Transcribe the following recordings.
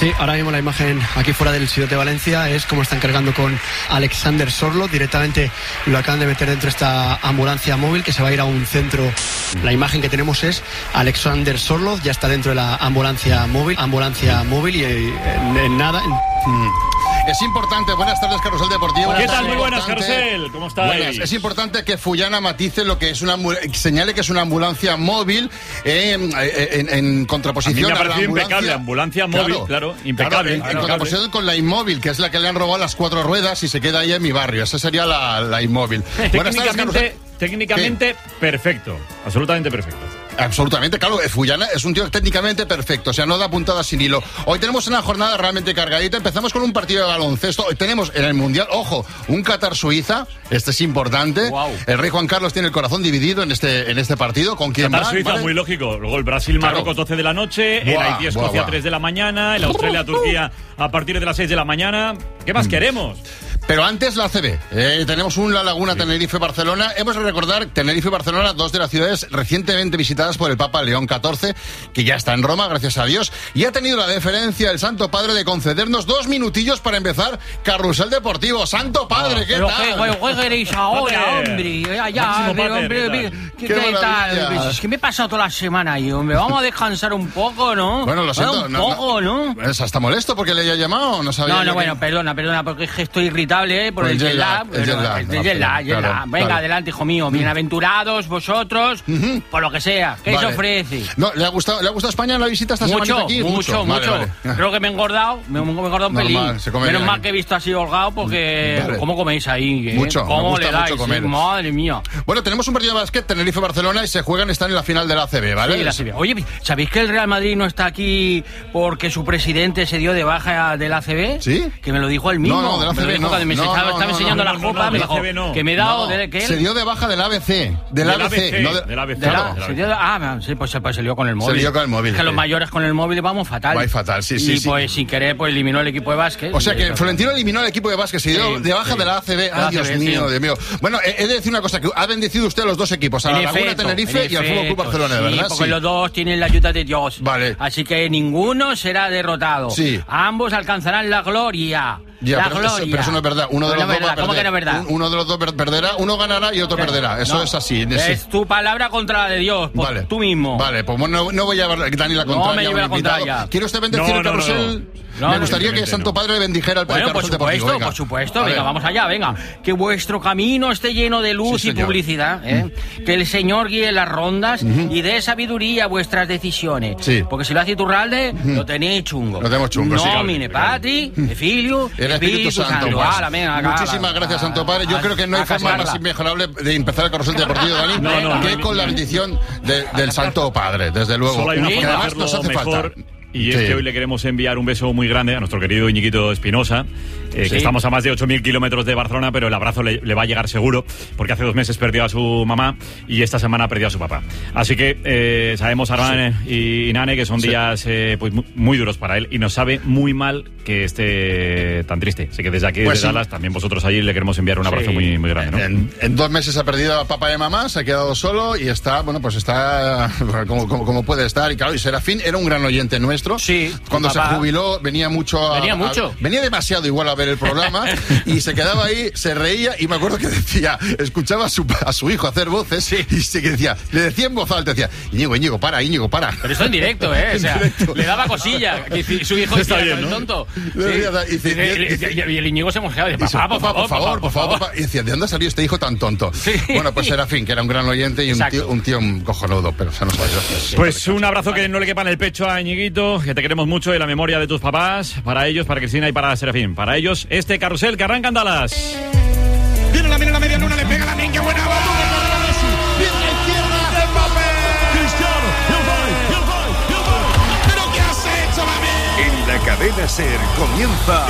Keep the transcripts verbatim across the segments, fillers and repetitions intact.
Sí, ahora mismo la imagen aquí fuera del Ciudad de Valencia es como están cargando con Alexander Sorloth. Directamente lo acaban de meter dentro de esta ambulancia móvil que se va a ir a un centro. La imagen que tenemos es Alexander Sorloth, ya está dentro de la ambulancia móvil, ambulancia móvil y en, en nada... En... Es importante, buenas tardes, Carrusel Deportivo. ¿Qué tal? Muy buenas, Carrusel. ¿Cómo estáis? Buenas. Es importante que Fullana matice lo que es una señale que es una ambulancia móvil eh, en, en contraposición a, mí me a la ambulancia impecable, ambulancia móvil, claro, claro impecable. Claro, en, en contraposición con la inmóvil, que es la que le han robado las cuatro ruedas y se queda ahí en mi barrio. Esa sería la, la inmóvil. Técnicamente, técnicamente perfecto, absolutamente perfecto. Absolutamente, claro, Fullana es un tío técnicamente perfecto, o sea, no da puntadas sin hilo. Hoy tenemos una jornada realmente cargadita, empezamos con un partido de baloncesto, hoy tenemos en el Mundial, ojo, un Qatar-Suiza, este es importante. Wow. El rey Juan Carlos tiene el corazón dividido en este, en este partido, ¿con quién va? Qatar-Suiza, ¿vale? Muy lógico, luego el Brasil-Marruecos claro. doce de la noche, el Haití-Escocia tres de la mañana, el Australia-Turquía a partir de las seis de la mañana, ¿qué más mm. queremos? Pero antes la A C B. Eh, tenemos un La Laguna, sí. Tenerife-Barcelona. Hemos de recordar Tenerife y Barcelona, dos de las ciudades recientemente visitadas por el Papa León catorce, que ya está en Roma, gracias a Dios, y ha tenido la deferencia el Santo Padre de concedernos dos minutillos para empezar Carrusel Deportivo. Santo Padre, oh, ¿qué pero tal? ¿Qué queréis ahora, hombre? Ya, ya, hombre, hombre, hombre, ¿qué, ¿Qué, qué tal? Es que me he pasado toda la semana ahí, hombre. Vamos a descansar un poco, ¿no? Bueno, lo siento. Un no, poco, ¿no? ¿no? ¿Está molesto porque le haya llamado? No sabía. No, no, que... bueno, perdona, perdona, porque es que estoy irritable eh, por, por el jet lag. El jet lag. El jet lag, jet lag. Venga, claro. Adelante, hijo mío. Bienaventurados vosotros, uh-huh. por lo que sea. ¿Qué vale. se ofrece? No, ¿le ha gustado, ¿le ha gustado España la visita esta mucho, semana aquí? Mucho, mucho, vale, mucho. Vale. Creo que me he engordado, me, me he engordado un pelín. Menos mal que he visto así holgado porque... Vale. ¿Cómo coméis ahí? Eh? Mucho, ¿Cómo me gusta le dais? mucho comer. Sí, madre mía. Bueno, tenemos un partido de básquet, Tenerife-Barcelona, y se juegan, están en la final de la A C B, ¿vale? Sí, la A C B. Oye, ¿sabéis que el Real Madrid no está aquí porque su presidente se dio de baja de la A C B? ¿Sí? Que me lo dijo él mismo. No, no, de la A C B no. Cuando me no, estaba, no, estaba no, enseñando no, la no, copa, no, me no, dijo no. que me he dado... No, De, ¿qué? Se dio de baja del A B C. Del A B C. No de, del A B C. De la, claro. se dio de, ah, sí, pues, pues se lió con el móvil. Se lió con el móvil. Es que sí. Los mayores con el móvil vamos fatal. Va fatal, sí, sí. Y sí. pues sin querer, pues eliminó el equipo de básquet. O sea que Florentino eliminó el equipo de básquet, se dio sí, de baja sí. de la A C B. Ay, Dios mío, Dios mío. Bueno, he de decir una cosa, que ha bendecido usted a los dos equipos, a la Laguna Tenerife y al Fútbol Club Barcelona, sí, ¿verdad? Porque sí. los dos tienen la ayuda de Dios. Vale. Así que ninguno será derrotado. Sí. Ambos alcanzarán la gloria. Ya, la pero, gloria. Eso, pero eso no es verdad. Uno de los no dos verdad. va a perder. ¿Cómo que no es verdad? Uno de los dos perderá, uno ganará y otro ¿Qué? perderá. Eso no. es así. Es sí. tu palabra contra la de Dios. Pues vale. Tú mismo. Vale, pues no, no voy a dar ni la contraria. No me lleve la contraria. ¿Quiere usted bendecir no, el carrusel? No, no. No, me gustaría que el Santo no. Padre bendijera el bueno, carrusel por supuesto, deportivo. por supuesto. Venga, vamos allá, venga. Que vuestro camino esté lleno de luz sí, y publicidad. ¿eh? Mm. Que el Señor guíe las rondas uh-huh. y dé sabiduría a vuestras decisiones. Sí. Porque si lo hace Iturralde, uh-huh. lo tenéis chungo. Lo tenemos chungo, sí. Nomine Patri, uh-huh. Filio, el Espíritu, Espíritu Santo. Santo. Ah, venga, muchísimas acá, gracias, Santo Padre. Yo a, creo que no hay forma más inmejorable de empezar el carrusel deportivo, Dani, no, no, que no, con no, la bendición de, del Santo Padre, desde luego. Solo hay una que forma además nos hace mejor. falta. Y es sí. que hoy le queremos enviar un beso muy grande a nuestro querido Iñiguito Espinosa, eh, sí. que estamos a más de ocho mil kilómetros de Barcelona, pero el abrazo le, le va a llegar seguro, porque hace dos meses perdió a su mamá y esta semana perdió a su papá. Así que eh, sabemos, Armane sí. y Nane, que son sí. días eh, pues muy, muy duros para él y nos sabe muy mal que esté tan triste. Así que desde aquí, pues desde sí. Dallas, también vosotros allí le queremos enviar un abrazo sí. muy, muy grande, ¿no? En, en dos meses ha perdido a papá y a mamá, se ha quedado solo y está, bueno, pues está como, como, como puede estar. Y claro, y Serafín era un gran oyente nuestro. Sí, cuando se jubiló venía mucho a, venía mucho a, venía demasiado igual a ver el programa y se quedaba ahí, se reía y me acuerdo que decía, escuchaba a su, a su hijo hacer voces sí. y se decía, le decía en voz alta, decía, Íñigo, Íñigo, para, Íñigo, para. Pero eso en directo, ¿eh? O sea, le daba cosilla, que su hijo está bien, el ¿no? tonto. Sí. Y, dice, y, y, y, y el Íñigo se mojaba y decía, papá, por favor, por favor, por favor, por favor. Y decía, ¿de dónde ha salido este hijo tan tonto? Sí. Bueno, pues Serafín, que era un gran oyente y un tío, un tío cojonudo, pero se nos va a ir. Pues un abrazo que no le quepa en el pecho a Íñiguito, que te queremos mucho y la memoria de tus papás, para ellos, para Cristina y para Serafín. Para ellos, este carrusel que arranca en Dallas. Viene la viene la media luna, le pega la qué buena bola. Viene la izquierda, Mbappé. Cristiano, el gol, el gol, el gol. ¿Pero qué has hecho, mami? En la cadena SER comienza.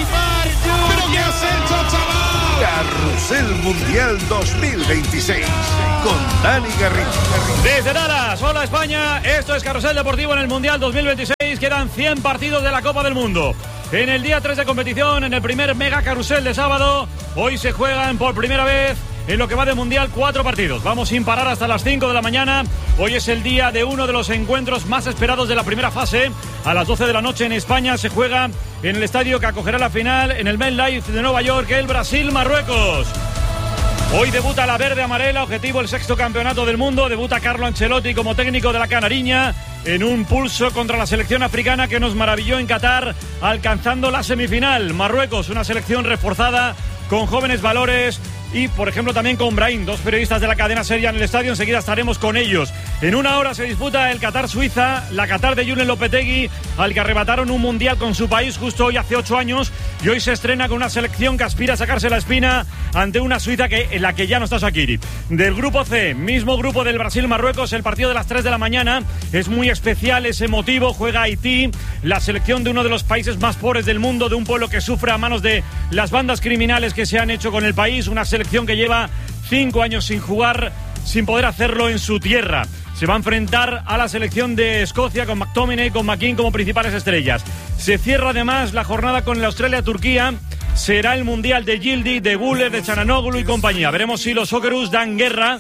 ¿Pero qué has hecho, chaval? Carrusel Mundial dos mil veintiséis con Dani Garrido. Desde Dallas, hola España, esto es Carrusel Deportivo en el Mundial dos mil veintiséis, quedan cien partidos de la Copa del Mundo. En el día tres de competición, en el primer mega carrusel de sábado, hoy se juegan por primera vez en lo que va de Mundial cuatro partidos. Vamos sin parar hasta las cinco de la mañana. Hoy es el día de uno de los encuentros más esperados de la primera fase. a las doce de la noche en España. Se juega en el estadio que acogerá la final en el MetLife de Nueva York, el Brasil-Marruecos. Hoy debuta la verde amarela, objetivo el sexto campeonato del mundo. Debuta Carlo Ancelotti como técnico de la Canariña en un pulso contra la selección africana que nos maravilló en Qatar, alcanzando la semifinal. Marruecos, una selección reforzada con jóvenes valores y, por ejemplo, también con Brahim, dos periodistas de la cadena Seria en el estadio. Enseguida estaremos con ellos. En una hora se disputa el Qatar-Suiza, la Qatar de Julen Lopetegui, al que arrebataron un mundial con su país justo hoy hace ocho años, y hoy se estrena con una selección que aspira a sacarse la espina ante una Suiza que, en la que ya no está Shaqiri. Del grupo C, mismo grupo del Brasil-Marruecos, el partido de las tres de la mañana es muy especial, es emotivo. Juega Haití, la selección de uno de los países más pobres del mundo, de un pueblo que sufre a manos de las bandas criminales que se han hecho con el país, una selección que lleva cinco años sin jugar, sin poder hacerlo en su tierra. Se va a enfrentar a la selección de Escocia con McTominay, con McKean como principales estrellas. Se cierra además la jornada con el Australia-Turquía. Será el mundial de Yildiz, de Guller, de Çalhanoğlu y compañía. Veremos si los Socceroos dan guerra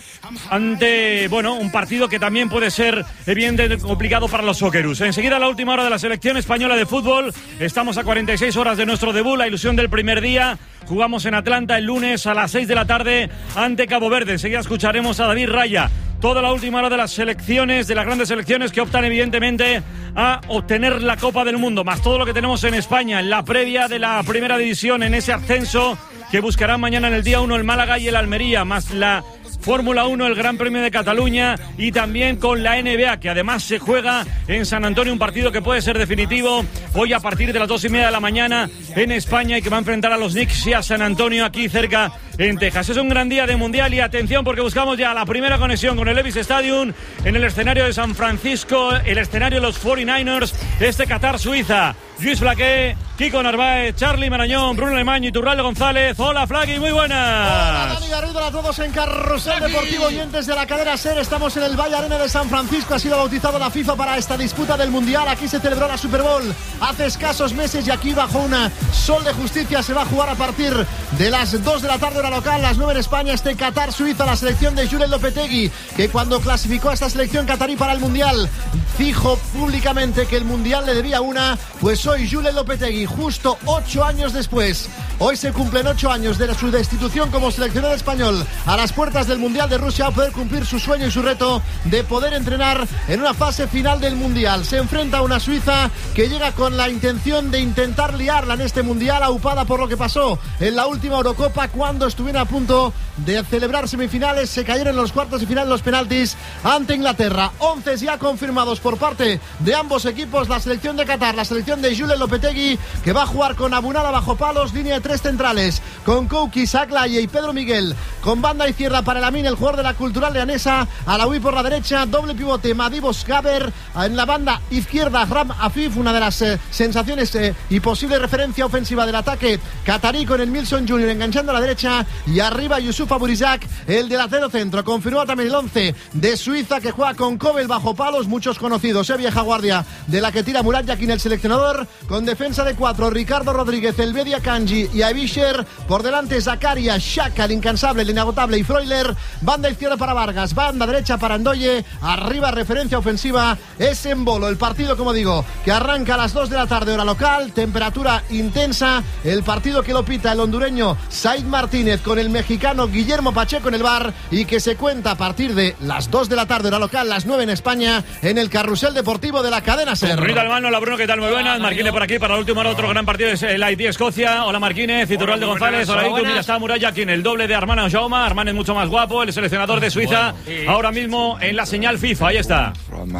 ante, bueno, un partido que también puede ser evidentemente complicado para los Socceroos. Enseguida la última hora de la selección española de fútbol. Estamos a cuarenta y seis horas de nuestro debut, la ilusión del primer día. Jugamos en Atlanta el lunes a las seis de la tarde ante Cabo Verde. Enseguida escucharemos a David Raya. Toda la última hora de las selecciones, de las grandes selecciones que optan evidentemente a obtener la Copa del Mundo, más todo lo que tenemos en España, en la previa de la Primera División, en ese ascenso que buscarán mañana en el día uno el Málaga y el Almería, más la Fórmula uno, el Gran Premio de Cataluña, y también con la N B A, que además se juega en San Antonio, un partido que puede ser definitivo hoy a partir de las dos y media de la mañana en España, y que va a enfrentar a los Knicks y a San Antonio aquí cerca en Texas. Es un gran día de Mundial, y atención porque buscamos ya la primera conexión con el Levi's Stadium en el escenario de San Francisco, el escenario de los cuarenta y nueve ers, este Qatar-Suiza. Luis Flaqué, Kiko Narváez, Charly Marañón, Bruno Alemán y Turralde González. Hola, Flaqui, muy buenas. Hola, Dani Garrido, a todos en Carrusel Deportivo, oyentes de la cadena SER. Estamos en el Valle Arena de San Francisco. Ha sido bautizado la FIFA para esta disputa del Mundial. Aquí se celebró la Super Bowl hace escasos meses, y aquí bajo un sol de justicia se va a jugar a partir de las dos de la tarde hora local, las nueve en España, este Qatar-Suiza. La selección de Julen Lopetegui, que cuando clasificó a esta selección catarí para el Mundial dijo públicamente que el Mundial le debía una, pues hoy Julen Lopetegui, justo ocho años después, hoy se cumplen ocho años de su destitución como seleccionador español, a las puertas del Mundial de Rusia, va a poder cumplir su sueño y su reto de poder entrenar en una fase final del Mundial. Se enfrenta a una Suiza que llega con la intención de intentar liarla en este Mundial, aupada por lo que pasó en la última Eurocopa, cuando estuvieron a punto de celebrar semifinales. Se cayeron en los cuartos y final los penaltis ante Inglaterra. Once ya confirmados por parte de ambos equipos. La selección de Qatar, la selección de Julen Lopetegui, que va a jugar con Abunala bajo palos, línea de tres centrales, con Kouki, Saglaye y Pedro Miguel, con banda izquierda para Lamine, el jugador de la Cultural Leonesa, Alaoui por la derecha, doble pivote Madibos Gaber, en la banda izquierda Ram Afif, una de las eh, sensaciones eh, y posible referencia ofensiva del ataque catarí, con el Milson junior enganchando a la derecha, y arriba Yusuf Aburizak, el delantero centro. Confirmó también el once de Suiza, que juega con Kobel bajo palos, muchos conocidos, eh, vieja guardia de la que tira Murat Yakin, el seleccionador, con defensa de cuatro, Ricardo Rodríguez, Elvedia Kanji y Avisher, por delante Zakaria, Xhaka, el incansable, el inagotable, y Freuler, banda izquierda para Vargas, banda derecha para Ndoye, arriba referencia ofensiva es Embolo. El partido, como digo, que arranca a las dos de la tarde hora local, temperatura intensa, el partido que lo pita el hondureño Said Martínez con el mexicano Guillermo Pacheco en el bar, y que se cuenta a partir de las dos de la tarde hora local, las nueve en España, en el Carrusel Deportivo de la cadena SER. Rita Almano, hola Bruno, ¿qué tal? Muy buenas. Marquínez por aquí para la última hora, otro gran partido es el Haití-Escocia. Hola Marquínez, Iturralde González, hola Itur, mira, está Murat Yakin, el doble de Armand Jauma. Armand es mucho más guapo, el seleccionador de Suiza, ahora mismo en la señal FIFA, ahí está.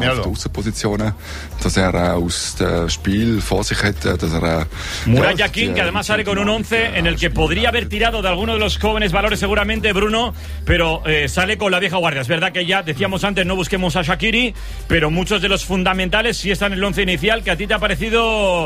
Murat Yakin, que además sale con un once en el que podría haber tirado de alguno de los jóvenes valores seguramente, Bruno, pero eh, sale con la vieja guardia. Es verdad que ya decíamos antes, no busquemos a Shaqiri, pero muchos de los fundamentales sí están en el once inicial. Que a ti te ha parecido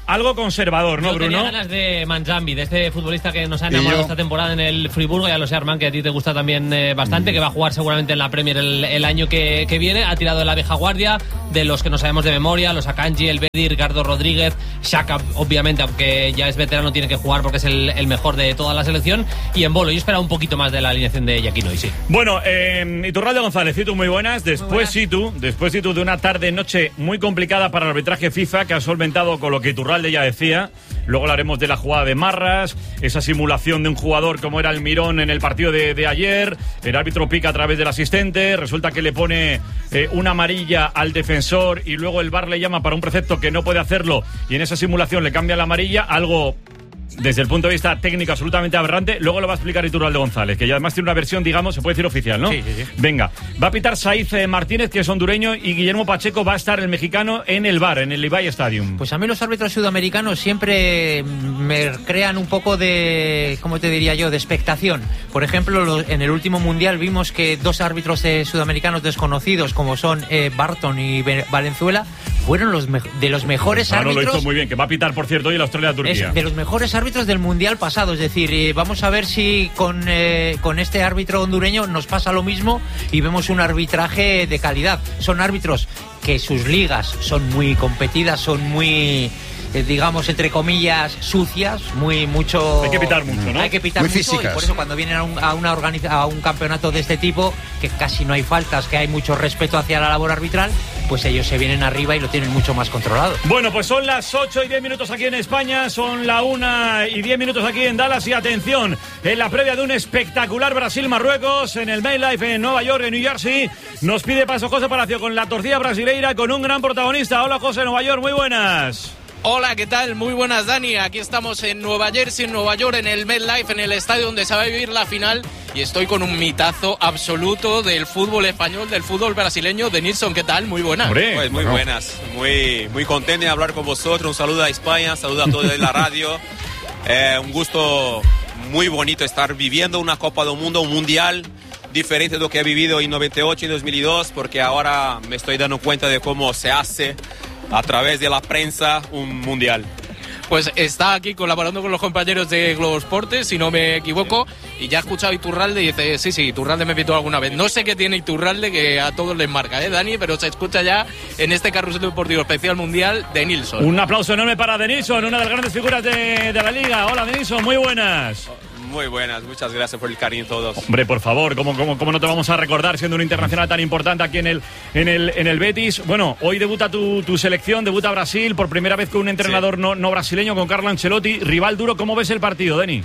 algo conservador, ¿no, yo Bruno? Tenía ganas de Manjambi, de este futbolista que nos ha enamorado esta temporada en el Friburgo. Ya lo sé, Armán, que a ti te gusta también eh, bastante, mm. que va a jugar seguramente en la Premier el, el año que, que viene. Ha tirado de la vieja guardia, de los que no sabemos de memoria, los Akanji, el Bedi, Ricardo Rodríguez, Xhaka, obviamente, aunque ya es veterano, tiene que jugar porque es el, el mejor de toda la selección. Y en Bolo, yo esperaba un poquito más de la alineación de Yaquino, y sí. Bueno, eh, Iturralde González, Citu, muy buenas. Después, muy buenas. Citu, después, Citu, de una tarde-noche muy complicada para el arbitraje FIFA, que ha solventado con lo que Iturralde ya decía. Luego hablaremos de la jugada de Marras, esa simulación de un jugador como era Almirón en el partido de, de ayer. El árbitro pica a través del asistente, resulta que le pone eh, una amarilla al defensor y luego el V A R le llama para un precepto que no puede hacerlo y en esa simulación le cambia la amarilla, algo desde el punto de vista técnico absolutamente aberrante. Luego lo va a explicar Iturralde González, que ya además tiene una versión, digamos, se puede decir oficial, ¿no? Sí, sí, sí. Venga, va a pitar Saiz Martínez, que es hondureño, y Guillermo Pacheco va a estar el mexicano en el V A R, en el Levi Stadium. Pues a mí los árbitros sudamericanos siempre me crean un poco de, ¿cómo te diría yo?, de expectación. Por ejemplo, en el último mundial vimos que dos árbitros eh, sudamericanos desconocidos, como son eh, Barton y Valenzuela, fueron los de los mejores claro, árbitros. Lo hizo muy bien, que va a pitar, por cierto, hoy el Australia-Turquía. De los mejores árbitros del mundial pasado, es decir, eh, vamos a ver si con, eh, con este árbitro hondureño nos pasa lo mismo y vemos un arbitraje de calidad. Son árbitros que sus ligas son muy competidas, son muy, eh, digamos, entre comillas, sucias, muy mucho. Hay que pitar mucho, ¿no? Hay que pitar muy mucho físicas. Y por eso cuando vienen a un, a, una organiza, a un campeonato de este tipo, que casi no hay faltas, que hay mucho respeto hacia la labor arbitral, pues ellos se vienen arriba y lo tienen mucho más controlado. Bueno, pues son las ocho y diez minutos aquí en España, son la una y diez minutos aquí en Dallas y atención, en la previa de un espectacular Brasil-Marruecos en el MetLife en Nueva York, en New Jersey, nos pide paso José Palacio con la tortilla brasileira con un gran protagonista. Hola José, Nueva York, muy buenas. Hola, ¿qué tal? Muy buenas, Dani. Aquí estamos en Nueva Jersey, en Nueva York, en el MetLife, en el estadio donde se va a vivir la final. Y estoy con un mitazo absoluto del fútbol español, del fútbol brasileño. Denilson, ¿qué tal? Muy buenas. Hombre, pues muy bueno. buenas. Muy, muy contento de hablar con vosotros. Un saludo a España, saludo a todos de la radio. Eh, un gusto muy bonito estar viviendo una Copa del Mundo, un mundial diferente de lo que he vivido en noventa y ocho y dos mil dos, porque ahora me estoy dando cuenta de cómo se hace a través de la prensa un mundial. Pues está aquí colaborando con los compañeros de Globo Esporte, si no me equivoco, y ya ha escuchado Iturralde y dice, sí, sí, Iturralde me pitó alguna vez. No sé qué tiene Iturralde, que a todos les marca, ¿eh, Dani? Pero se escucha ya en este carrusel deportivo especial mundial de Nilsson. Un aplauso enorme para Denilson, una de las grandes figuras de, de la liga. Hola Denilson, muy buenas. Muy buenas, muchas gracias por el cariño todos. Hombre, por favor, ¿cómo, cómo, cómo no te vamos a recordar siendo un internacional tan importante aquí en el, en el, en el Betis? Bueno, hoy debuta tu, tu selección, debuta Brasil, por primera vez con un entrenador sí. no, no brasileño, con Carlo Ancelotti, rival duro. ¿Cómo ves el partido, Deni?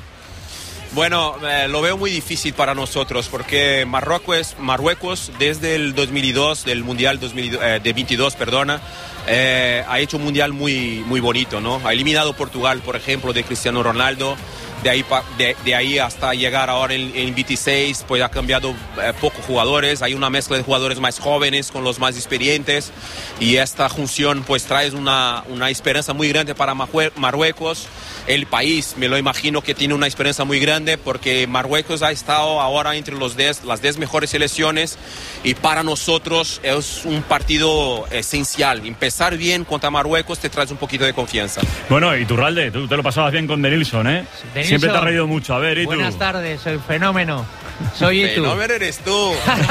Bueno, eh, lo veo muy difícil para nosotros porque Marruecos, Marruecos desde el dos mil dos, del Mundial dos mil, eh, de veintidós, perdona, eh, ha hecho un Mundial muy, muy bonito, ¿no? Ha eliminado Portugal, por ejemplo, de Cristiano Ronaldo. De ahí, de, de ahí hasta llegar ahora en, en veintiséis, pues ha cambiado eh, pocos jugadores. Hay una mezcla de jugadores más jóvenes con los más experientes. Y esta junción pues trae una, una esperanza muy grande para Marruecos. El país, me lo imagino que tiene una esperanza muy grande porque Marruecos ha estado ahora entre los diez, las diez mejores selecciones. Y para nosotros es un partido esencial. Empezar bien contra Marruecos te trae un poquito de confianza. Bueno, Iturralde, tú te lo pasabas bien con Denilson, ¿eh? Denilson, siempre te has reído mucho. A ver, ¿y tú? Buenas tardes, soy Fenómeno. Soy Itu. Fenómeno eres tú.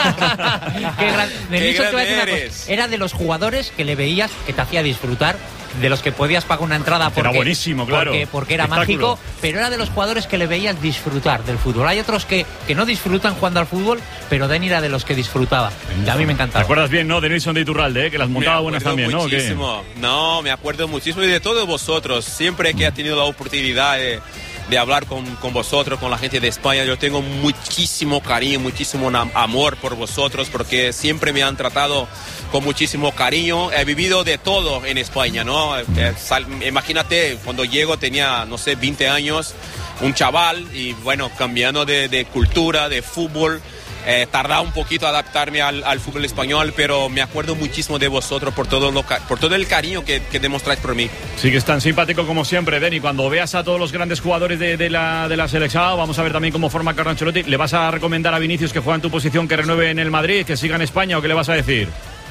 Qué gran, Qué grande eres. Era de los jugadores que le veías que te hacía disfrutar, de los que podías pagar una entrada porque era buenísimo, claro. Porque, porque era mágico, pero era de los jugadores que le veías disfrutar del fútbol. Hay otros que, que no disfrutan jugando al fútbol, pero Deni era de los que disfrutaba. Y a mí me encantaba. ¿Te acuerdas bien, no? De Denilson de Iturralde, ¿eh? Que las montaba buenas también, ¿no? Muchísimo. No, me acuerdo muchísimo y de todos vosotros. Siempre que he tenido la oportunidad de, de hablar con, con vosotros, con la gente de España, yo tengo muchísimo cariño, muchísimo amor por vosotros, porque siempre me han tratado con muchísimo cariño. He vivido de todo en España, ¿no? Eh, sal, imagínate, cuando llego tenía, no sé, veinte años, un chaval, y bueno, cambiando de, de cultura, de fútbol. Eh, tardaba un poquito adaptarme al, al fútbol español, pero me acuerdo muchísimo de vosotros por todo, lo, por todo el cariño que, que demostráis por mí. Sí, que es tan simpático como siempre, Deni. Cuando veas a todos los grandes jugadores de, de la, de la selección, vamos a ver también cómo forma Carlo Ancelotti. ¿Le vas a recomendar a Vinicius que juega en tu posición que renueve en el Madrid, que siga en España, o qué le vas a decir?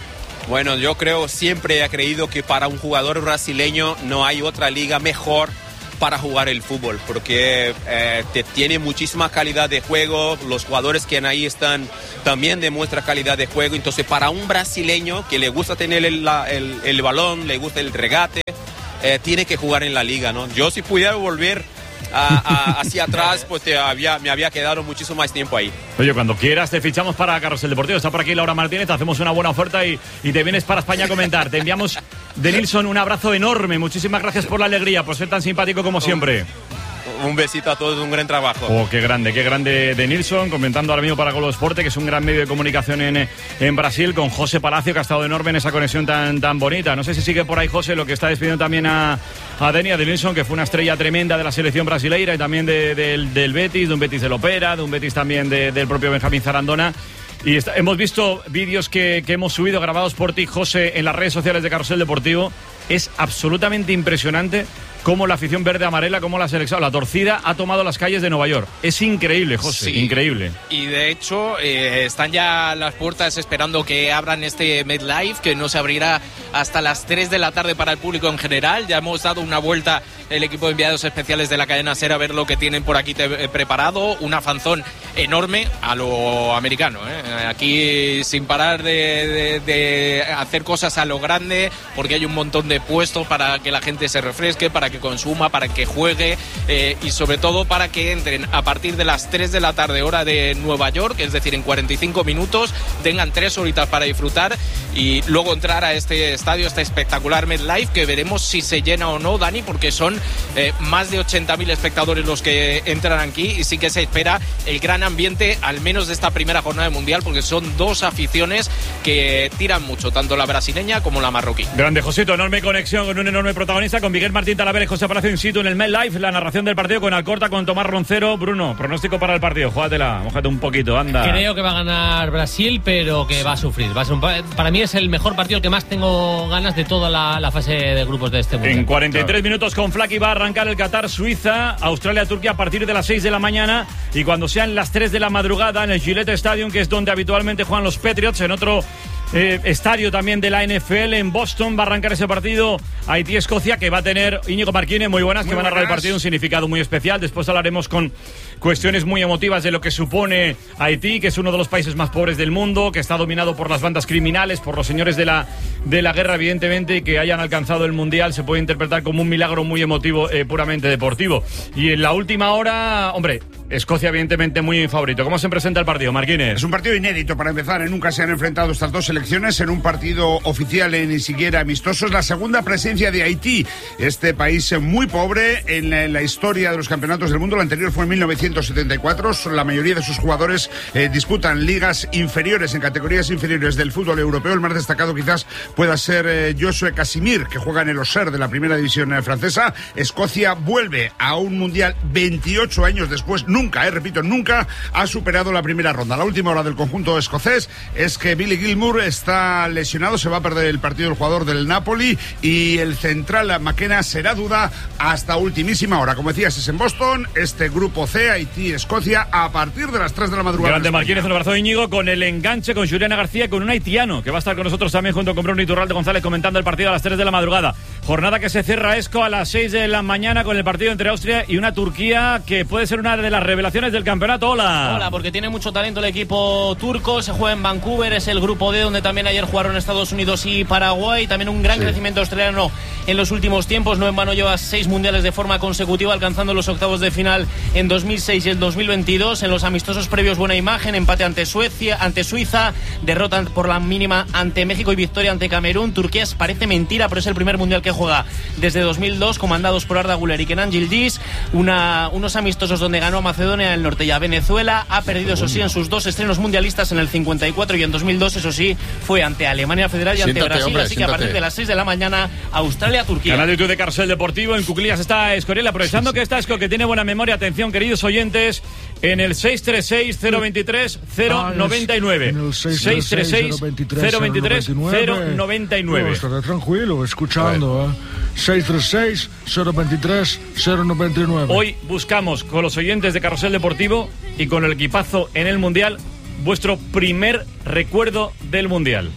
Bueno, yo creo, siempre he creído que para un jugador brasileño no hay otra liga mejor para jugar el fútbol, porque eh, te tiene muchísima calidad de juego, los jugadores que ahí están también demuestran calidad de juego, entonces para un brasileño que le gusta tener el, la, el, el balón, le gusta el regate, eh, tiene que jugar en la liga, ¿no? Yo si pudiera volver a, a, hacia atrás, pues te había, me había quedado muchísimo más tiempo ahí. Oye, cuando quieras te fichamos para Carrusel Deportivo. Está por aquí Laura Martínez, te hacemos una buena oferta y, y te vienes para España a comentar. Te enviamos, de Nilsson, un abrazo enorme. Muchísimas gracias por la alegría, por ser tan simpático como siempre. Un besito a todos, un gran trabajo. Oh, qué grande, qué grande de Nilsson, comentando ahora mismo para Globo Esporte, que es un gran medio de comunicación en, en Brasil, con José Palacio, que ha estado enorme en esa conexión tan, tan bonita. No sé si sigue por ahí José, lo que está despidiendo también a, a Denia de Nilsson, que fue una estrella tremenda de la selección brasileira y también de, de, del, del Betis, de un Betis del Opera, de un Betis también de, del propio Benjamín Zarandona. Y está, hemos visto vídeos que, que hemos subido grabados por ti, José, en las redes sociales de Carrusel Deportivo. Es absolutamente impresionante cómo la afición verde amarela, cómo la selección, la torcida, ha tomado las calles de Nueva York. Es increíble, José, sí, increíble. Y de hecho, eh, están ya las puertas esperando que abran este MetLife, que no se abrirá hasta las tres de la tarde para el público en general. Ya hemos dado una vuelta el equipo de enviados especiales de la cadena SER a ver lo que tienen por aquí te, eh, preparado. Una fanzón enorme a lo americano, ¿eh? Aquí sin parar de, de, de hacer cosas a lo grande, porque hay un montón de puestos para que la gente se refresque, para que consuma, para que juegue, eh, y sobre todo para que entren a partir de las tres de la tarde hora de Nueva York, es decir, en cuarenta y cinco minutos, tengan tres horitas para disfrutar y luego entrar a este estadio, este espectacular MetLife, que veremos si se llena o no, Dani, porque son eh, más de ochenta mil espectadores los que entran aquí y sí que se espera el gran ambiente, al menos de esta primera jornada de Mundial, porque son dos aficiones que tiran mucho, tanto la brasileña como la marroquí. Grande, Josito, enorme conexión con un enorme protagonista, con Miguel Martín Talavera y José Palacio in situ en el MetLife, la narración del partido con Alcorta, con Tomás Roncero. Bruno, pronóstico para el partido, júgatela, mójate un poquito, anda. Creo que va a ganar Brasil, pero que va a sufrir. Va a ser un, para mí es el mejor partido, el que más tengo ganas de toda la, la fase de grupos de este mundial. En cuarenta y tres claro. minutos con Flaki va a arrancar el Qatar-Suiza, Australia-Turquía a partir de las seis de la mañana, y cuando sean las tres de la madrugada en el Gillette Stadium, que es donde habitualmente juegan los Patriots, en otro Eh, estadio también de la N F L en Boston, va a arrancar ese partido Haití-Escocia, que va a tener Íñigo Marquínez, muy buenas, muy que van a narrar el partido, un significado muy especial. Después hablaremos con cuestiones muy emotivas de lo que supone Haití, que es uno de los países más pobres del mundo, que está dominado por las bandas criminales, por los señores de la, de la guerra, evidentemente, y que hayan alcanzado el Mundial se puede interpretar como un milagro muy emotivo, eh, puramente deportivo. Y en la última hora, hombre, Escocia evidentemente muy favorito. ¿Cómo se presenta el partido, Marquínez? Es un partido inédito para empezar, ¿eh? Nunca se han enfrentado estas dos selecciones en un partido oficial, eh, ni siquiera amistoso. Es la segunda presencia de Haití, este país muy pobre en la, en la historia de los campeonatos del mundo. La anterior fue en mil novecientos setenta y cuatro. La mayoría de sus jugadores eh, disputan ligas inferiores, en categorías inferiores del fútbol europeo. El más destacado quizás pueda ser eh, Josué Casimir, que juega en el Auxerre de la primera división eh, francesa. Escocia vuelve a un mundial veintiocho años después. Nunca, eh, repito, nunca ha superado la primera ronda. La última hora del conjunto escocés es que Billy Gilmour está lesionado, se va a perder el partido el jugador del Napoli, y el central McKenna será duda hasta ultimísima hora. Como decías, es en Boston, este grupo C, Haití, Escocia, a partir de las tres de la madrugada. Grande Marquínez, un abrazo de Íñigo, con el enganche con Juliana García, con un haitiano que va a estar con nosotros también junto con Bruno Iturralde González comentando el partido a las tres de la madrugada. Jornada que se cierra, Esco, a las seis de la mañana con el partido entre Austria y una Turquía que puede ser una de las revelaciones del campeonato. Hola. Hola, porque tiene mucho talento el equipo turco, se juega en Vancouver, es el grupo D, donde también ayer jugaron Estados Unidos y Paraguay. También un gran sí. crecimiento australiano en los últimos tiempos. No en vano lleva seis mundiales de forma consecutiva, alcanzando los octavos de final en dos mil seis y el dos mil veintidós. En los amistosos previos, buena imagen, empate ante Suecia, ante Suiza, derrota por la mínima ante México y victoria ante Camerún. Turquía parece mentira, pero es el primer mundial que juega desde dos mil dos, comandados por Arda Güler y Kenan Yildiz. Una, unos amistosos donde ganó a Macedonia del Norte y a Venezuela. Ha perdido, eso sí, en sus dos estrenos mundialistas, en el cincuenta y cuatro y en dos mil dos, eso sí, fue ante Alemania Federal y ante siéntate, Brasil. Hombre, así siéntate. Que a partir de las seis de la mañana, Australia-Turquía. Canal de YouTube de Carrusel Deportivo. En Cuclillas está Escoriel, aprovechando sí, sí. que está Esco, que tiene buena memoria. Atención, queridos oyentes, en el seis tres seis, cero veintitrés, cero noventa y nueve. seis tres seis, cero veintitrés, cero noventa y nueve. Estaré tranquilo, escuchando, ¿eh? seis tres seis, cero veintitrés, cero noventa y nueve. Hoy buscamos con los oyentes de Carrusel Deportivo y con el equipazo en el Mundial vuestro primer recuerdo del Mundial.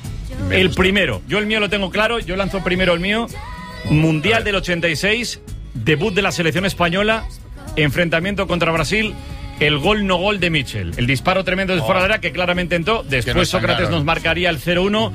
Me el gusta. primero. Yo el mío lo tengo claro. Yo lanzo primero el mío. Mundial del ochenta y seis. Debut de la selección española. Enfrentamiento contra Brasil. El gol no gol de Mitchell. El disparo tremendo de oh. fuera de área que claramente entró. Después nos Sócrates nos marcaría el cero uno.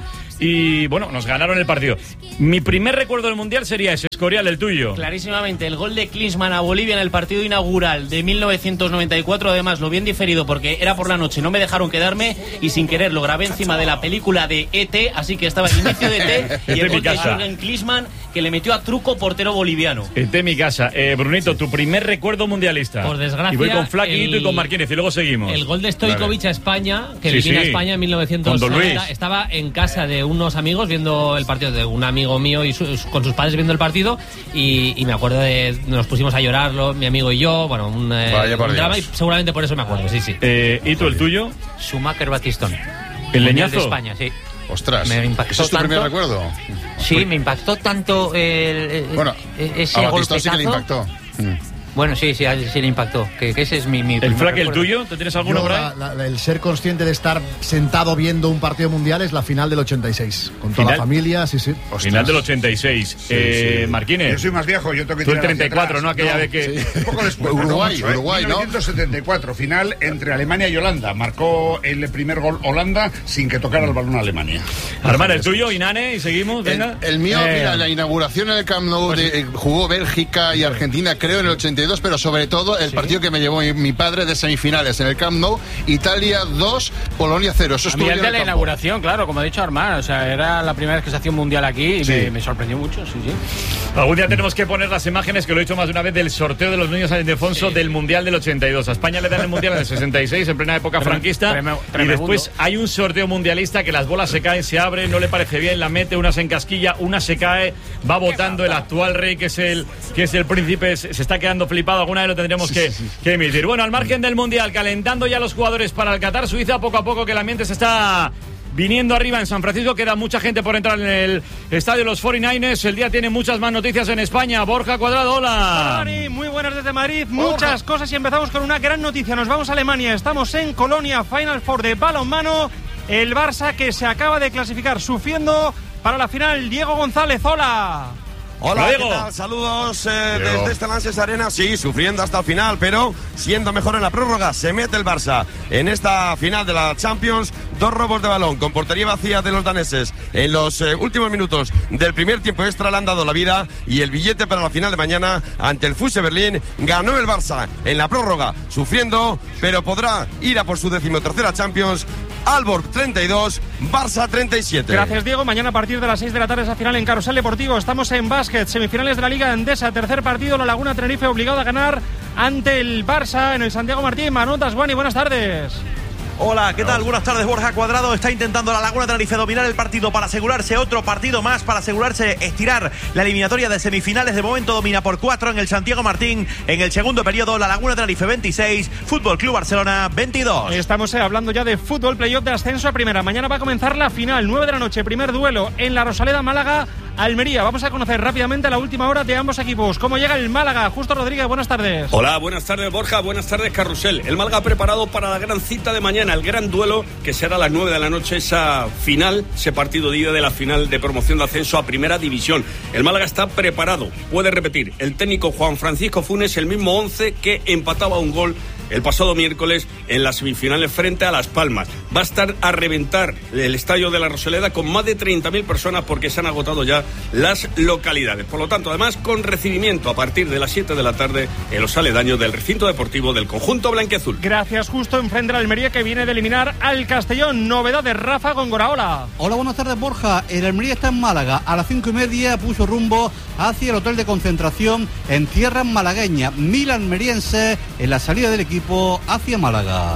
Y bueno, nos ganaron el partido. Mi primer recuerdo del Mundial sería ese. Escorial, el tuyo. Clarísimamente, el gol de Klinsmann a Bolivia en el partido inaugural de mil novecientos noventa y cuatro. Además, lo bien diferido porque era por la noche, no me dejaron quedarme y sin querer lo grabé encima de la película de E T. Así que estaba el inicio de E T y el gol de Jürgen Klinsmann que le metió a truco portero boliviano. E T mi casa. Eh, Brunito, tu primer recuerdo mundialista. Por desgracia. Y voy con Flaquito el... y con Marquínez y luego seguimos. El gol de Stojkovic a España, que sí, vino sí. a España en mil novecientos noventa. Estaba en casa de unos amigos viendo el partido, de un amigo mío y sus, con sus padres viendo el partido y, y me acuerdo de nos pusimos a llorarlo mi amigo y yo, bueno, un, eh, un drama y seguramente por eso me acuerdo, sí, sí. Eh, ¿Y tú el tuyo? Schumacher Batistón. ¿El leñazo? De España, sí. Ostras, me impactó ¿ese es tu tanto, primer recuerdo? Sí, me impactó tanto el, el, bueno, ese a Batistón golpetazo. Sí que le impactó. Mm. Bueno, sí, sí, sí le impactó. Que, que ese es mi, mi ¿El Flack, el tuyo? ¿Te tienes alguno Yo, por ahí? La, la, el ser consciente de estar sentado viendo un partido mundial es la final del ochenta y seis. Con toda ¿Final? la familia, sí, sí. Ostras. Final del ochenta y seis. Sí, eh, sí. Marquínez. Yo soy más viejo, yo tengo que Tú el treinta y cuatro, ¿no? Aquella no, vez que... Sí. Un poco después. Uruguay, mucho, Uruguay, ¿eh? mil novecientos setenta y cuatro, final entre Alemania y Holanda. Marcó el primer gol Holanda sin que tocara el balón a Alemania. Armar, el tuyo, Inane, y seguimos, venga. El, el mío, eh. mira, la inauguración en el Camp Nou, de, eh, jugó Bélgica y Argentina, creo, en el ochenta y dos, pero sobre todo el sí. partido que me llevó mi, mi padre de semifinales en el Camp Nou, Italia dos, Polonia cero. Eso estuvo a mí el de en la campo. inauguración, claro, como ha dicho Armar, o sea, era la primera vez que se hacía un mundial aquí y sí. me, me sorprendió mucho, sí, sí. Algún día tenemos que poner las imágenes, que lo he dicho más de una vez, del sorteo de los niños San Ildefonso sí. del Mundial del ochenta y dos. A España le dan el Mundial en el sesenta y seis, en plena época Trem, franquista, trem, trem, y después hay un sorteo mundialista que las bolas se caen, se abren, no le parece bien, la mete, una se encasquilla, una se cae, va votando el actual rey, que es el que es el príncipe, se, se está quedando flipado, alguna vez lo tendremos sí, que, sí, sí. que emitir. Bueno, al margen del Mundial, calentando ya los jugadores para el Qatar, Suiza, poco a poco que el ambiente se está viniendo arriba en San Francisco. Queda mucha gente por entrar en el estadio de los cuarenta y nueve ers. El día tiene muchas más noticias en España. Borja Cuadrado, hola. Hola, Dani. Muy buenas desde Madrid. Muchas Borja. cosas y empezamos con una gran noticia. Nos vamos a Alemania. Estamos en Colonia, Final Four de balonmano. El Barça que se acaba de clasificar sufriendo para la final. Diego González, hola. Hola, ¿qué tal? Saludos eh, desde esta Lanxess Arena. Sí, sufriendo hasta el final, pero siendo mejor en la prórroga. Se mete el Barça en esta final de la Champions. Dos robos de balón con portería vacía de los daneses. En los eh, últimos minutos del primer tiempo extra le han dado la vida y el billete para la final de mañana ante el F U S Berlín. Ganó el Barça en la prórroga, sufriendo, pero podrá ir a por su decimotercera Champions. Aalborg treinta y dos, Barça treinta y siete. Gracias, Diego. Mañana a partir de las seis de la tarde esa final en Carrusel Deportivo. Estamos en básquet, semifinales de la Liga Endesa, tercer partido, La Laguna Tenerife obligado a ganar ante el Barça en el Santiago Martín. Manotas, Guani, buenas tardes. Hola, ¿qué tal? Buenas tardes. Borja Cuadrado está intentando la Laguna Tenerife dominar el partido para asegurarse otro partido más, para asegurarse estirar la eliminatoria de semifinales. De momento domina por cuatro en el Santiago Martín. En el segundo periodo, la Laguna Tenerife veintiséis, Fútbol Club Barcelona veintidós. Estamos eh, hablando ya de fútbol, playoff de ascenso a primera. Mañana va a comenzar la final, nueve de la noche, primer duelo en la Rosaleda, Málaga, Almería. Vamos a conocer rápidamente la última hora de ambos equipos. ¿Cómo llega el Málaga? Justo Rodríguez, buenas tardes. Hola, buenas tardes, Borja. Buenas tardes, Carrusel. El Málaga preparado para la gran cita de mañana, el gran duelo que será a las nueve de la noche, esa final, ese partido de ida de la final de promoción de ascenso a Primera División. El Málaga está preparado, puede repetir. El técnico Juan Francisco Funes, el mismo once que empataba un gol el pasado miércoles en las semifinales frente a Las Palmas. Va a estar a reventar el estadio de la Rosaleda con más de treinta mil personas porque se han agotado ya las localidades. Por lo tanto, además, con recibimiento a partir de las siete de la tarde en los aledaños del recinto deportivo del conjunto blanquiazul. Gracias, justo enfrente de Almería, que viene de eliminar al Castellón. Novedades, Rafa Góngora, hola. Hola, buenas tardes, Borja. El Almería está en Málaga. A las cinco y media puso rumbo hacia el hotel de concentración en tierras malagueñas. Mil almerienses en la salida del equipo hacia Málaga.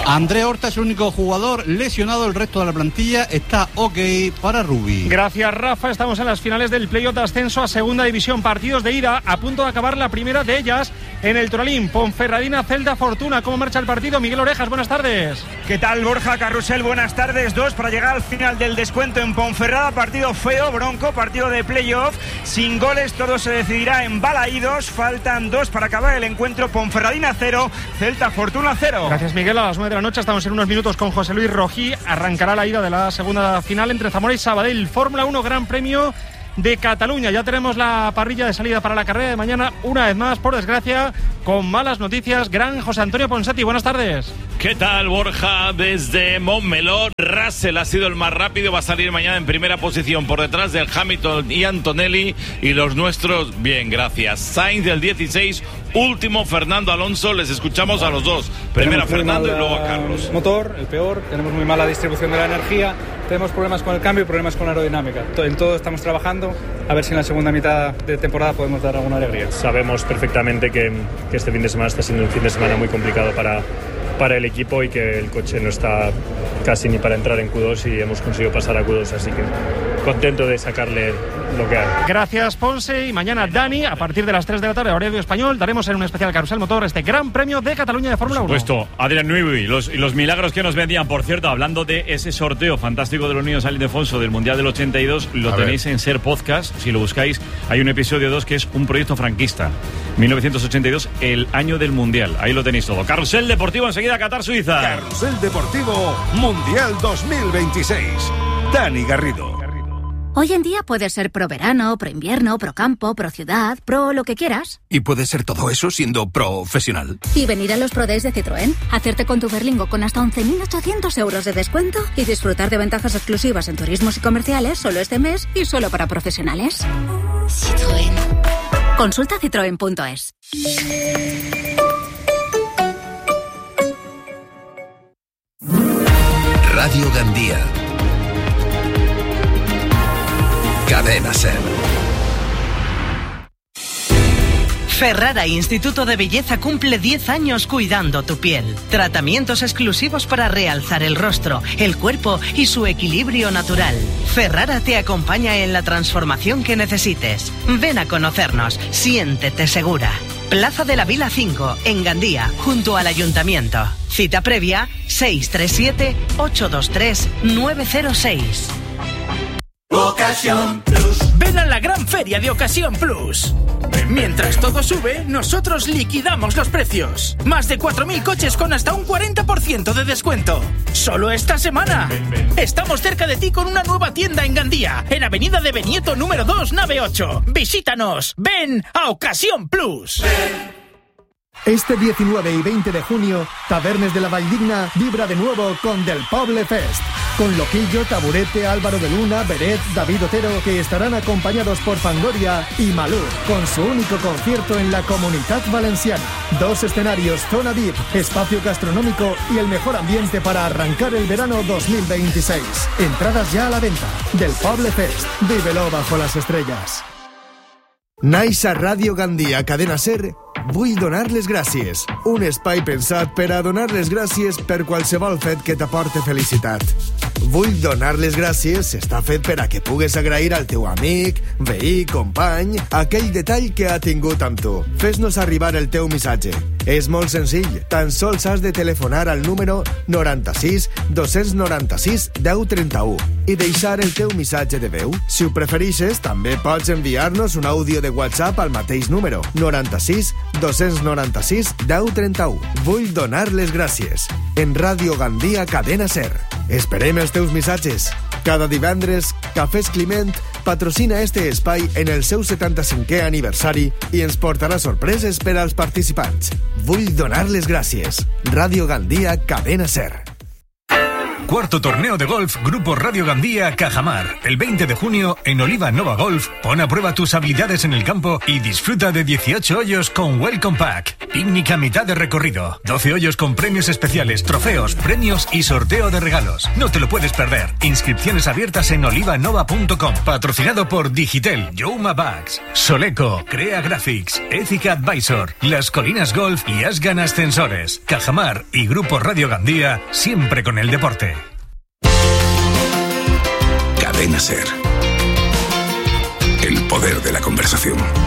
André Horta es el único jugador lesionado, el resto de la plantilla está ok para Rubí. Gracias, Rafa. Estamos en las finales del playoff de ascenso a segunda división. Partidos de ida, a punto de acabar la primera de ellas en el Toralín. Ponferradina, Celta, Fortuna. ¿Cómo marcha el partido? Miguel Orejas, buenas tardes. ¿Qué tal, Borja Carrusel? Buenas tardes. Dos para llegar al final del descuento en Ponferrada. Partido feo, bronco, partido de playoff. Sin goles, todo se decidirá en Balaídos. Faltan dos para acabar el encuentro. Ponferradina cero, Celta, Fortuna cero. Gracias, Miguel. A las nueve de la noche estamos en unos minutos con José Luis Rojí. Arrancará la ida de la segunda final entre Zamora y Sabadell. Fórmula uno, Gran Premio de Cataluña. Ya tenemos la parrilla de salida para la carrera de mañana, una vez más, por desgracia, con malas noticias. Gran José Antonio Ponsati, buenas tardes. ¿Qué tal, Borja? Desde Montmeló, Russell ha sido el más rápido, va a salir mañana en primera posición por detrás del Hamilton y Antonelli, y los nuestros, bien, gracias. Sainz del dieciséis, último Fernando Alonso, les escuchamos a los dos. Primero a Fernando y luego a Carlos. Motor, el peor, tenemos muy mala distribución de la energía, tenemos problemas con el cambio y problemas con la aerodinámica. En todo estamos trabajando, a ver si en la segunda mitad de temporada podemos dar alguna alegría. Sabemos perfectamente que, que este fin de semana está siendo un fin de semana muy complicado para, para el equipo y que el coche no está casi ni para entrar en Q dos y hemos conseguido pasar a Q dos, así que contento de sacarle lo que hay. Gracias, Ponce. Y mañana, Dani, a partir de las tres de la tarde, horario español, daremos en un especial Carrusel Motor este Gran Premio de Cataluña de Fórmula uno. Por supuesto, Adrián Newey y los, y los milagros que nos vendían. Por cierto, hablando de ese sorteo fantástico de los niños San Ildefonso del Mundial del ochenta y dos, lo a tenéis ver. En Ser Podcast, si lo buscáis. Hay un episodio dos que es un proyecto franquista. mil novecientos ochenta y dos, el año del Mundial. Ahí lo tenéis todo. Carrusel Deportivo, enseguida Qatar, Suiza. Carrusel Deportivo Mundial dos mil veintiséis. Dani Garrido. Hoy en día puedes ser pro verano, pro invierno, pro campo, pro ciudad, pro lo que quieras. Y puedes ser todo eso siendo profesional. Y venir a los Pro Days de Citroën, hacerte con tu Berlingo con hasta once mil ochocientos euros de descuento y disfrutar de ventajas exclusivas en turismos y comerciales solo este mes y solo para profesionales. Citroën. Consulta citroen punto es. Radio Gandía. Cadena Ser. Ferrara Instituto de Belleza cumple diez años cuidando tu piel. Tratamientos exclusivos para realzar el rostro, el cuerpo y su equilibrio natural. Ferrara te acompaña en la transformación que necesites. Ven a conocernos, siéntete segura. Plaza de la Vila cinco, en Gandía, junto al Ayuntamiento. Cita previa seis tres siete, ocho dos tres, nueve cero seis. Ocasión Plus. Ven a la gran feria de Ocasión Plus. Mientras todo sube, nosotros liquidamos los precios. Más de cuatro mil coches con hasta un cuarenta por ciento de descuento. Solo esta semana. Estamos cerca de ti con una nueva tienda en Gandía, en Avenida de Benieto número dos, nave ocho. Visítanos. Ven a Ocasión Plus. Este diecinueve y veinte de junio, Tabernes de la Valldigna vibra de nuevo con Del Poble Fest. Con Loquillo, Taburete, Álvaro de Luna, Beret, David Otero, que estarán acompañados por Fangoria y Malú, con su único concierto en la Comunitat Valenciana. Dos escenarios, zona V I P, espacio gastronómico y el mejor ambiente para arrancar el verano dos mil veintiséis. Entradas ya a la venta. Del Poble Fest. Vívelo bajo las estrellas. Naix a Ràdio Gandia, Cadena Ser, vull donar les gràcies. Un espai pensat per a donar les gràcies per qualsevol fet que t'aporte felicitat. Vull donar les gràcies està fet per a que pugues agrair al teu amic, veí, company, aquell detall que ha tingut amb tu. Fes-nos arribar el teu missatge. És molt senzill, tan sols has de telefonar al número noranta-sis dos noranta-sis deu trenta-u i deixar el teu missatge de veu. Si ho preferixes, també pots enviar-nos un àudio de WhatsApp al mateix número, noranta-sis dos noranta-sis deu trenta-u. Vull donar les gràcies. En Ràdio Gandia, Cadena Ser. Esperem els teus missatges. Cada divendres, Cafès Climent patrocina este espai en el seu setanta-cinquè aniversari i ens portarà sorpreses per als participants. Vull donar les gràcies. Ràdio Gandia, Cadena Ser. Cuarto torneo de golf Grupo Radio Gandía Cajamar. El veinte de junio en Oliva Nova Golf. Pon a prueba tus habilidades en el campo y disfruta de dieciocho hoyos con Welcome Pack. Picnic a mitad de recorrido. doce hoyos con premios especiales, trofeos, premios y sorteo de regalos. No te lo puedes perder. Inscripciones abiertas en olivanova punto com. Patrocinado por Digitel, Youma Bags, Soleco, Crea Graphics, Ethica Advisor, Las Colinas Golf y Asgan Ascensores. Cajamar y Grupo Radio Gandía, siempre con el deporte. Cadena SER. El poder de la conversación.